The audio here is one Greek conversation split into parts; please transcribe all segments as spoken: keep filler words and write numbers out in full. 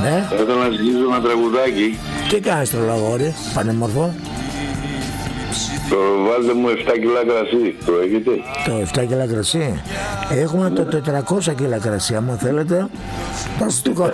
Ναι. Θα ήθελα να ζητήσω ένα τραγουδάκι. Τι κάνεις τρελαγόρι, πανέμορφο? Το βάλτε μου επτά κιλά κρασί, το έχετε? Το επτά κιλά κρασί. Έχουμε το τετρακόσια κιλά κρασί, άμα θέλετε. Θα σου το κάνω.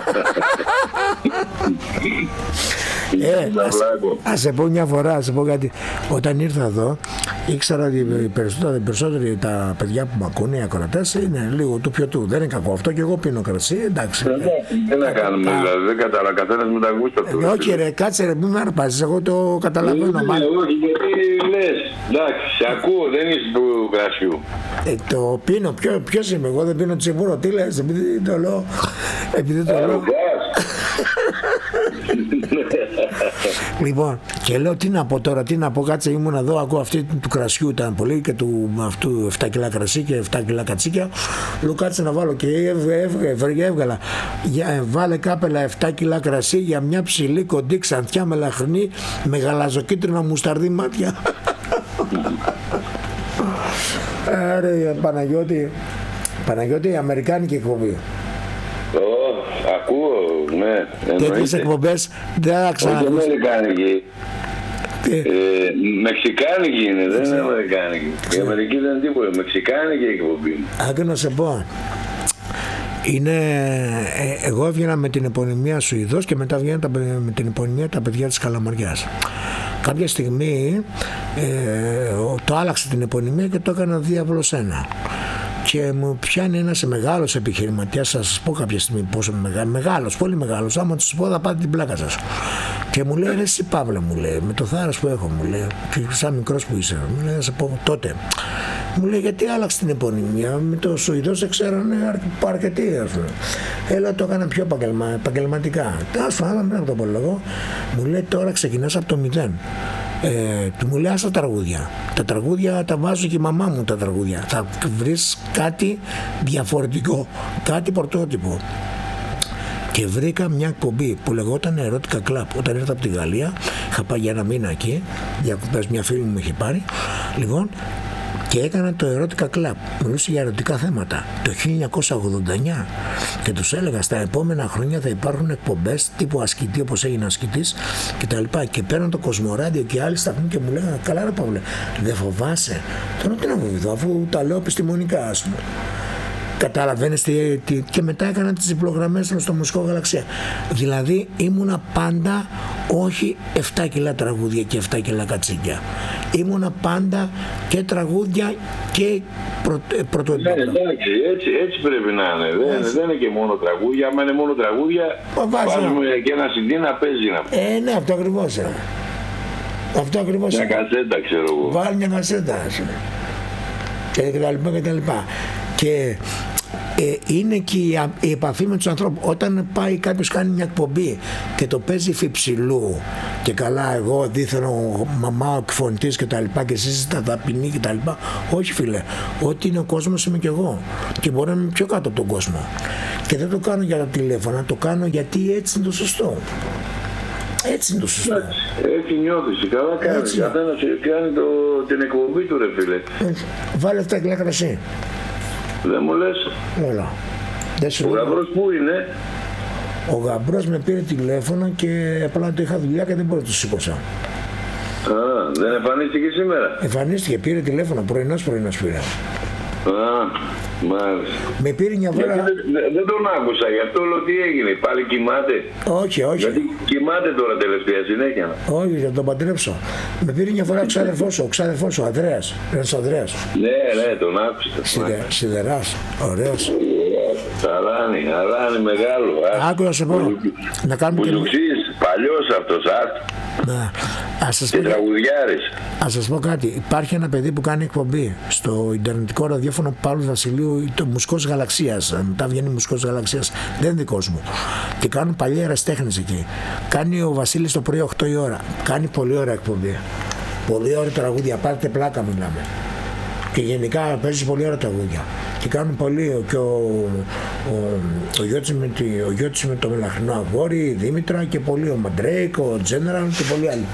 Ε, ας, ας σε πω μια φορά, ας σε πω κάτι. Όταν ήρθα εδώ, ήξερα ότι οι περισσότεροι, περισσότεροι τα παιδιά που μ' ακούνε, οι ακροατές, είναι λίγο του πιωτού. Δεν είναι κακό αυτό και εγώ πίνω κρασί, εντάξει. Τι να κάνουμε, δηλαδή, δεν κατάλαβα, καθένας με τα γούστα του. Όχι ρε, κάτσε ρε, μην με αρπάζεις, εγώ το καταλαβαίνω. Όχι, γιατί λες, εντάξει, σε ακούω, δεν είσαι του κρασιού. Ε, το πίνω, ποιο, ποιος είμαι, εγώ δεν πίνω τσιμπούρο, τι λες, επειδή το λέω, επειδή το λέω. Λοιπόν, και λέω τι να πω τώρα, τι να πω, κάτσε ήμουν εδώ, ακούω αυτή του κρασιού ήταν πολύ και του αυτού επτά κιλά κρασί και επτά κιλά κατσίκια. Λέω κάτσε να βάλω και έβγαλα, έβγαλα. Για, βάλε κάπελα επτά κιλά κρασί για μια ψηλή κοντή ξανθιά μελαχρινή με γαλαζοκίτρινα μουσταρδί μάτια. Άρε Παναγιώτη, Παναγιώτη, αμερικάνικη εκπομπή. Ω, ακούω, ναι. Τέτοιες εκπομπές δεν θα ξανακούσεις. Όχι αμερικάνικη. Ε, μεξικάνικη είναι, δεν είναι αμερικάνικη. Η Αμερική δεν είναι τίποτα, μεξικάνικη εκπομπή. Άκου να σε πω. Είναι, ε, εγώ έβγαινα με την επωνυμία Σουηδός και μετά βγαίνα τα, με την επωνυμία τα παιδιά της Καλαμαριάς. Κάποια στιγμή ε, το άλλαξε την επωνυμία και το έκανα Διάβολος ένα. Και μου πιάνει ένας μεγάλος επιχειρηματίας, θα σας πω κάποια στιγμή πόσο μεγα, μεγάλος, πολύ μεγάλος, άμα τους πω θα πάτε την πλάκα σας. Και μου λέει, ρε εσύ Παύλε, μου λέει, με το θάρρος που έχω, μου λέει, και σαν μικρός που είσαι, μου λέει, να σε πω τότε. Μου λέει, γιατί άλλαξε την επωνυμία, με το Σουηδό σε ξέρανε αρ, αρκετοί, ας πούμε. Έλα, το έκανα πιο επαγγελμα, επαγγελματικά. Ας φάμε, μην το πω λόγο. Μου λέει, τώρα ξεκινάς από το μηδέν. Ε, του μου λέει στα τραγούδια. Τα τραγούδια τα βάζω και η μαμά μου τα τραγούδια. Θα βρεις κάτι διαφορετικό, κάτι πρωτότυπο. Και βρήκα μια εκπομπή που λεγόταν Ερωτικά Κλαμπ. Όταν ήρθα από τη Γαλλία, είχα πάει για ένα μήνα εκεί, διακοπές, μια φίλη μου με είχε πάρει. Λοιπόν, και έκανα το Ερωτικά Κλαμπ. Μιλούσε για ερωτικά θέματα το χίλια εννιακόσια ογδόντα εννιά και τους έλεγα στα επόμενα χρόνια θα υπάρχουν εκπομπές τύπου ασκητή, όπως έγινε ασκητής και τα λοιπά. Και παίρνω το Κοσμοράδιο και άλλοι σταθμοί και μου λέγανε, καλά ρε Παύλε, δεν φοβάσαι? Τώρα τι να φοβηθώ, αφού τα λέω επιστημονικά, ας πούμε. Καταλαβαίνεις τι, τι, και μετά έκανα τις διπλογραμμές μου στο Μουσικό Γαλαξία. Δηλαδή ήμουνα πάντα όχι επτά κιλά τραγούδια και επτά κιλά κατσίκια. Ήμουνα πάντα και τραγούδια και πρω, πρωτοτυπικά. Ναι, εντάξει, έτσι, έτσι πρέπει να είναι. Δεν, δεν είναι και μόνο τραγούδια. Άμα είναι μόνο τραγούδια, βάζουμε και ένα σι ντι να παίζει. Να... Ε, ναι, αυτό ακριβώς είναι. Αυτό ακριβώς είναι. Μια κασέτα, ξέρω εγώ. Βάλει μια κασέτα. Και τα λοιπά και τα λοιπά. Και ε, είναι και η, η επαφή με τους ανθρώπους. Όταν πάει κάποιος κάνει μια εκπομπή και το παίζει φιψηλού και καλά εγώ δίθενο μαμά ο εκφωνητής και τα λοιπά και εσείς είστε ταπεινοί και τα λοιπά, όχι φίλε, ό,τι είναι ο κόσμος είμαι και εγώ και μπορεί να είμαι πιο κάτω από τον κόσμο και δεν το κάνω για τα τηλέφωνα, το κάνω γιατί έτσι είναι το σωστό. Έτσι είναι το σωστό. Έτσι νιώθεις, καλά κάνεις. Καθένας κάνει το, την εκπομπή του ρε φίλε. Βάλε αυτά κιλά κρασί. Δεν μου λες. Έλα. Ο γαμπρός πού είναι? Ο γαμπρός με πήρε τηλέφωνο και απλά το είχα δουλειά και δεν μπορώ να το σήκωσα. Α, δεν εμφανίστηκε σήμερα? Εμφανίστηκε, πήρε τηλέφωνο, πρωινός πρωινός πήρε. Α, μάλιστα. Με πήρε μια φορά. Δεν, δεν τον άκουσα, γι' αυτό λέω τι έγινε, πάλι κοιμάται? Όχι, όχι. Γιατί κοιμάται τώρα τελευταία συνέχεια. Όχι, για να τον παντρέψω. Με πήρε μια φορά ο ξάδερφός, ο ξάδερφός, ο Ανδρέας. Ένας Ανδρέας. Ναι, ναι, τον άκουσα. Σιδε, σιδεράς, ωραίος. Αράνι, αράνι μεγάλο. Άκου να σε πω. Να κάνουμε και... Πουλουξής, παλιός αυτός, άρτη. Να, ας σας και πω... τραγουδιάρης. Ας σας πω κάτι. Υπάρχει ένα παιδί που κάνει εκπομπή στο ιντερνετικό ραδιόφωνο Παύλου Βασιλείου, το Μουσικός Γαλαξίας. Μετά βγαίνει Μουσικός Γαλαξίας. Δεν είναι δικός μου. Και κάνουν παλιές ερασιτέχνες εκεί. Κάνει ο Βασίλης το πρωί οκτώ η ώρα. Κάνει πολύ ωραία εκπομπή. Πολύ ωραία τραγούδια. Πάρτε πλάκα μιλάμε. Και γενικά παίζει πολύ ωραία τραγούδια. Και κάνουν πολύ και ο, ο, ο, Γιώτης με, ο Γιώτης με το μελαχρινό αγόρι, η Δήμητρα και πολύ ο Μαντρέικ, ο Τζένεραλ και πολλοί άλλοι.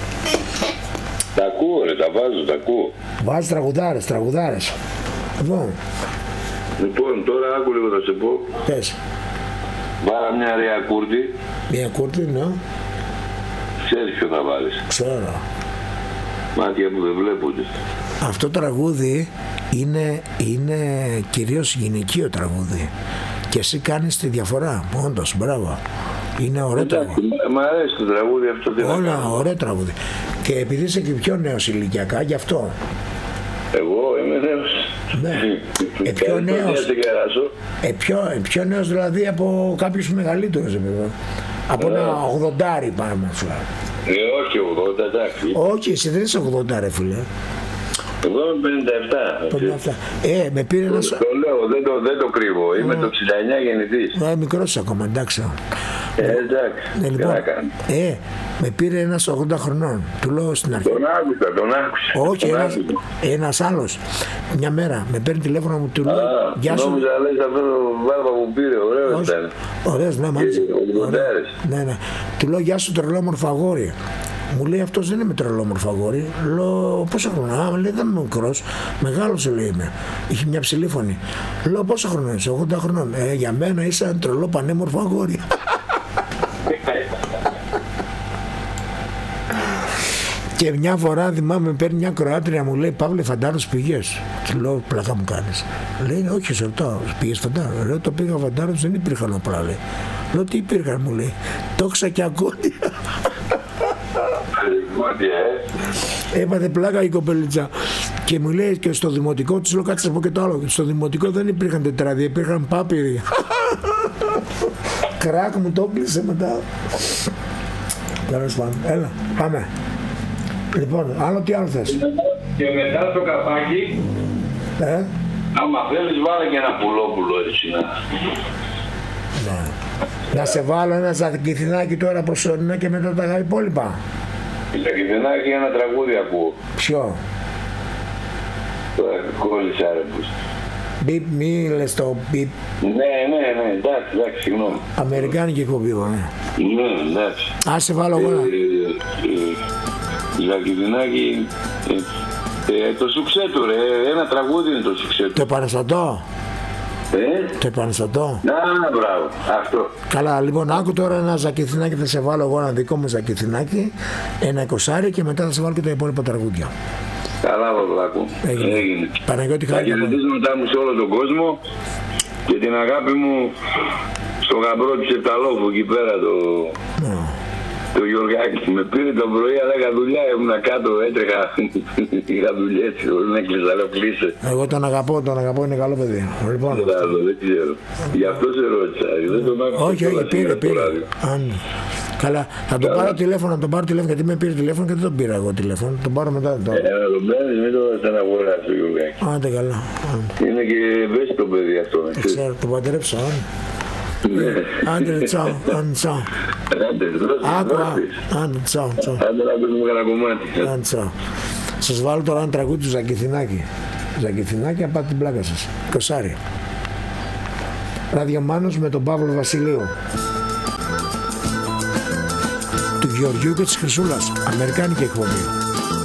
Τα ακούω ρε, τα βάζω, τα ακούω. Βάζει τραγουδάρες, τραγουδάρες. Λοιπόν, λοιπόν τώρα άκου λίγο θα σε πω. Πες. Βάλα μια Ρέα Κούρτη. Μια Κούρτη, ναι. Ξέρεις ποιο θα βάλεις? Ξέρω. Μάτια που δεν βλέπονται. Αυτό το τραγούδι είναι, είναι κυρίως γυναικείο τραγούδι. Και εσύ κάνεις τη διαφορά. Όντως, μπράβο. Είναι ωραίο τραγούδι. Μ' αρέσει το τραγούδι αυτό. Όλα ωραίο τραγούδι. Και επειδή είσαι και πιο νέος ηλικιακά, γι' αυτό. Εγώ είμαι νέος. Ναι. Ε, πιο νέος. Ε, πιο, ε, πιο νέος δηλαδή από κάποιους μεγαλύτερους. Ε, από ένα ογδοντάρι πάμε σου. Ε, όχι ογδόντα, εντάξει. Όχι, εσύ δεν είσαι ογδόντα ρε φίλε. Εγώ είμαι πενήντα επτά. πενήντα επτά. Ε, με πήρε ένας... Το λέω, δεν το, δεν το κρύβω. Είμαι mm. το εξήντα εννιά γεννητής. Ε, μικρός ακόμα, εντάξει. Ε, εντάξει. Ε, λοιπόν, ε, με πήρε ένας ογδόντα χρονών. Του λέω στην αρχή. Τον άκουσα, τον άκουσα. Όχι, τον ένας, ένας άλλος. Μια μέρα με παίρνει τηλέφωνο μου, του λέω. Γεια σου. Νόμιζα λες αυτό το βάρβα που πήρε, ωραίος ήταν. Ωραίος, ναι, μάλιστα. Ναι, ναι. Του λέω γεια σου τρελόμορφο αγόρι. Μου λέει αυτός δεν είμαι τρελόμορφο αγόρι. Λέω πόσο χρόνο? Α, μου λέει δεν είμαι μικρός. Μεγάλος λέει είμαι. Είχε μια ψηλή φωνή. Λέω πόσο χρόνο είσαι? ογδόντα χρονών. Ε, για μένα είσαι ένα τρελό πανέμορφο αγόρι. Και μια φορά θυμάμαι παίρνει μια Κροάτρια, μου λέει Παύλε Φαντάρος πήγες? Του λέω πλακά μου κάνεις? Λέει όχι σε ρωτάω, πήγες Φαντάρο? Λέω το πήγα Φαντάρος, δεν υπήρχαν όπλα λέει. Λέω τι υπήρχαν? Μου λέει τόξα και ακόλια. Έπαθε πλάκα η κοπελίτσα και μου λέει και στο δημοτικό της λέω κάτσε να πω και το άλλο. Στο δημοτικό δεν υπήρχαν τετράδια, υπήρχαν πάπυροι. Κράκ μου το κλείσε μετά. Τέλος πάντων, έλα πάμε. Λοιπόν, άλλο τι άλλο θες? Και μετά το καπάκι, ε? άμα θέλεις βάλε και ένα πουλόπουλο έτσι να... Ναι. Να σε βάλω ένα ζακηθινάκι τώρα προσωρινά και μετά τα υπόλοιπα. Ζακηθινάκι ένα τραγούδι ακούω. Ποιο? Τώρα κόλλησα ρε πούς. Μπιπ, μη λες το μπιπ. Ναι, ναι, ναι, εντάξει, εντάξει, συγγνώμη. Αμερικάνικη εκπομπή, ναι. Ναι, εντάξει. Ας σε βάλω εγώ. Ζακηθινάκι, ε, το σουξέ του ρε, ένα τραγούδι είναι το σουξέ του. Το επαναστατώ. Ε? Το επαναστατώ. Να, μπράβο, αυτό. Καλά, λοιπόν, άκου τώρα ένα ζακηθινάκι, θα σε βάλω εγώ ένα δικό μου ζακηθινάκι, ένα εικοσάρι και μετά θα σε βάλω και τα υπόλοιπα τραγούδια. Καλά, Παυλάκου. Έγινε. Έγινε. Παναγιώτη, τα χαιρετίσματά μου σε όλο τον κόσμο και την αγάπη μου στο γαμπρό του Σεπταλόφου εκεί πέρα το... No. Το Γιωργάκη με πήρε το πρωί, αλλά είχα δουλειά, ήμουν κάτω, έτρεχα, είχα δουλειές, δεν έκλεισα, αλλά κλείσε. Εγώ τον αγαπώ, τον αγαπώ, είναι καλό παιδί. Λοιπόν, δεν ξέρω, δεν ξέρω. Γι' αυτό σε ρώτησα, δεν τον άκουσα. Όχι, όχι, πήρε, πήρε. Αν... Καλά, θα τον πάρω τηλέφωνο, να τον πάρω τηλέφωνο, γιατί με πήρε τηλέφωνο και δεν τον πήρα εγώ τηλέφωνο. Τον πάρω μετά. Ε, να τον παίρνεις, μην το στεναχωράς το Γιωργάκη. Άντε καλά. Είναι και ευαίσθητο παιδί αυτό. Ξέρω, τον παντρέψω, άντε τσάω, άντε τσάω. Άκουα, άντε τσάω, τσάω. Άντε να ακούσουμε κανένα κομμάτι. Άντε τσάω. Σας βάλω τώρα ένα τραγούδι του Ζακηθινάκη. Ζακηθινάκη, απ' την πλάκα σας. Κοσάρι. Ραδιομάνος με τον Παύλο Βασιλείου. Του Γεωργιού και της Χρυσούλας. Αμερικάνικη εκπομπή.